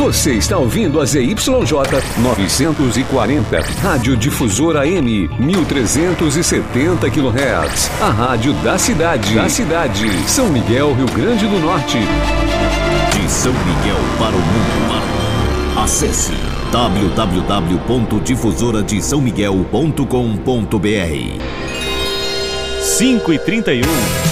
Você está ouvindo a ZYJ 940, Rádio Difusora AM, 1370 kHz. A rádio da cidade. São Miguel, Rio Grande do Norte. De São Miguel para o mundo. Acesse www.difusoradesãomiguel.com.br. 5h31.